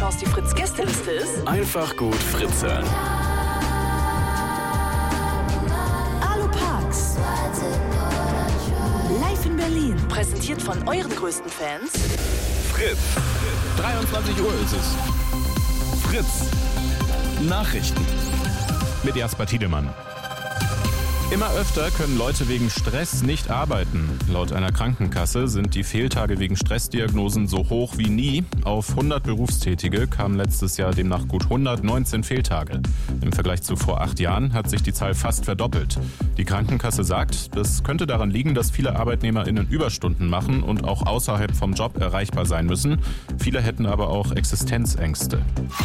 Chance, die Fritz-Gästeliste ist? Einfach gut Fritz hören. Alo Parks. Live in Berlin. Präsentiert von euren größten Fans. Fritz. 23 Uhr ist es. Fritz. Nachrichten. Mit Jasper Tiedemann. Immer öfter können Leute wegen Stress nicht arbeiten. Laut einer Krankenkasse sind die Fehltage wegen Stressdiagnosen so hoch wie nie. Auf 100 Berufstätige kamen letztes Jahr demnach gut 119 Fehltage. Im Vergleich zu vor 8 Jahren hat sich die Zahl fast verdoppelt. Die Krankenkasse sagt, das könnte daran liegen, dass viele ArbeitnehmerInnen Überstunden machen und auch außerhalb vom Job erreichbar sein müssen. Viele hätten aber auch Existenzängste.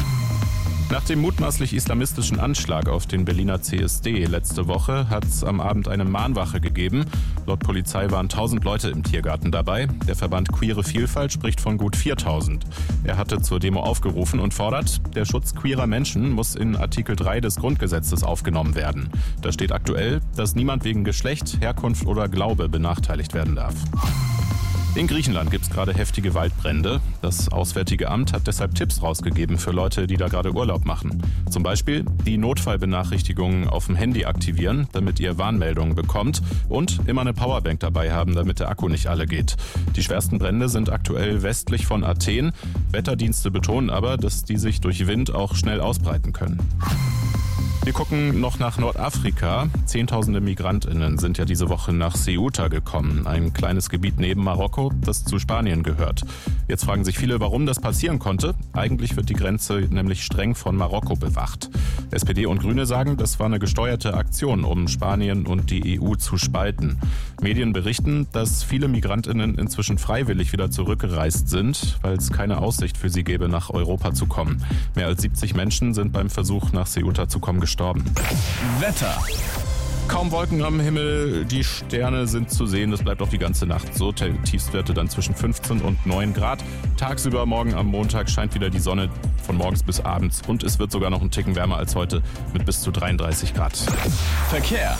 Nach dem mutmaßlich islamistischen Anschlag auf den Berliner CSD letzte Woche hat es am Abend eine Mahnwache gegeben. Laut Polizei waren 1000 Leute im Tiergarten dabei. Der Verband Queere Vielfalt spricht von gut 4000. Er hatte zur Demo aufgerufen und fordert, der Schutz queerer Menschen muss in Artikel 3 des Grundgesetzes aufgenommen werden. Da steht aktuell, dass niemand wegen Geschlecht, Herkunft oder Glaube benachteiligt werden darf. In Griechenland gibt es gerade heftige Waldbrände. Das Auswärtige Amt hat deshalb Tipps rausgegeben für Leute, die da gerade Urlaub machen. Zum Beispiel die Notfallbenachrichtigungen auf dem Handy aktivieren, damit ihr Warnmeldungen bekommt, und immer eine Powerbank dabei haben, damit der Akku nicht alle geht. Die schwersten Brände sind aktuell westlich von Athen. Wetterdienste betonen aber, dass die sich durch Wind auch schnell ausbreiten können. Wir gucken noch nach Nordafrika. Zehntausende MigrantInnen sind ja diese Woche nach Ceuta gekommen, ein kleines Gebiet neben Marokko, das zu Spanien gehört. Jetzt fragen sich viele, warum das passieren konnte. Eigentlich wird die Grenze nämlich streng von Marokko bewacht. SPD und Grüne sagen, das war eine gesteuerte Aktion, um Spanien und die EU zu spalten. Medien berichten, dass viele MigrantInnen inzwischen freiwillig wieder zurückgereist sind, weil es keine Aussicht für sie gäbe, nach Europa zu kommen. Mehr als 70 Menschen sind beim Versuch, nach Ceuta zu kommen, gestorben. Wetter. Kaum Wolken am Himmel, die Sterne sind zu sehen, das bleibt auch die ganze Nacht so. Tiefstwerte dann zwischen 15 und 9 Grad. Tagsüber morgen am Montag scheint wieder die Sonne von morgens bis abends und es wird sogar noch einen Ticken wärmer als heute mit bis zu 33 Grad. Verkehr.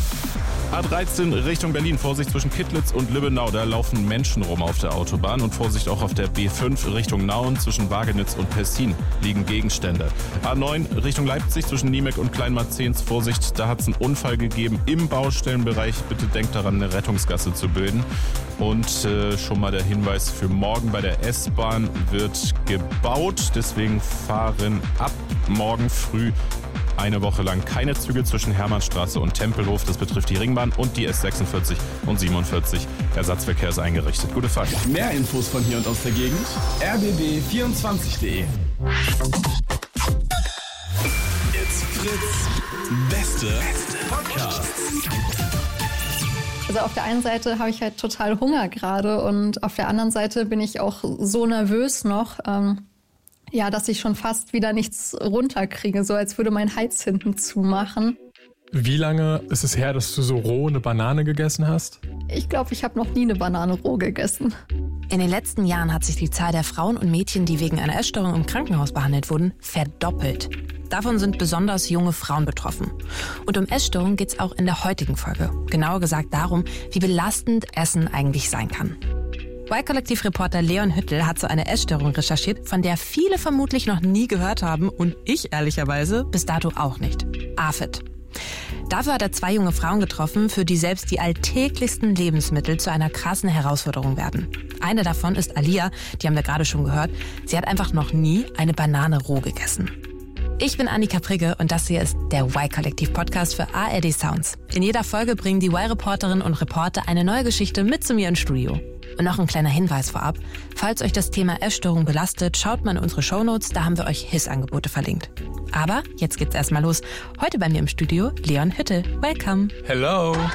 A13 Richtung Berlin, Vorsicht zwischen Kittlitz und Lübbenau, da laufen Menschen rum auf der Autobahn, und Vorsicht auch auf der B5 Richtung Nauen, zwischen Wagenitz und Pessin liegen Gegenstände. A9 Richtung Leipzig zwischen Niemek und Kleinmarzens, Vorsicht, da hat es einen Unfall gegeben im Baustellenbereich, bitte denkt daran, eine Rettungsgasse zu bilden. Und schon mal der Hinweis für morgen: bei der S-Bahn wird gebaut, deswegen fahren ab morgen früh eine Woche lang keine Züge zwischen Hermannstraße und Tempelhof. Das betrifft die Ringbahn und die S46 und 47. Ersatzverkehr ist eingerichtet. Gute Fahrt. Mehr Infos von hier und aus der Gegend: rbb24.de. It's Fritz. Beste Podcasts. Also auf der einen Seite habe ich halt total Hunger gerade und auf der anderen Seite bin ich auch so nervös noch, dass ich schon fast wieder nichts runterkriege, so als würde mein Hals hinten zumachen. Wie lange ist es her, dass du so roh eine Banane gegessen hast? Ich glaube, ich habe noch nie eine Banane roh gegessen. In den letzten Jahren hat sich die Zahl der Frauen und Mädchen, die wegen einer Essstörung im Krankenhaus behandelt wurden, verdoppelt. Davon sind besonders junge Frauen betroffen. Und um Essstörungen geht es auch in der heutigen Folge. Genauer gesagt darum, wie belastend Essen eigentlich sein kann. Y-Kollektiv-Reporter Leon Hüttel hat so eine Essstörung recherchiert, von der viele vermutlich noch nie gehört haben und ich ehrlicherweise bis dato auch nicht. AFID. Dafür hat er 2 junge Frauen getroffen, für die selbst die alltäglichsten Lebensmittel zu einer krassen Herausforderung werden. Eine davon ist Alia, die haben wir gerade schon gehört. Sie hat einfach noch nie eine Banane roh gegessen. Ich bin Annika Prigge und das hier ist der Y-Kollektiv-Podcast für ARD Sounds. In jeder Folge bringen die Y-Reporterinnen und Reporter eine neue Geschichte mit zu mir ins Studio. Und noch ein kleiner Hinweis vorab: Falls euch das Thema Essstörung belastet, schaut mal in unsere Shownotes, da haben wir euch Hilfsangebote verlinkt. Aber jetzt geht's erstmal los. Heute bei mir im Studio Leon Hüttel. Welcome. Hello.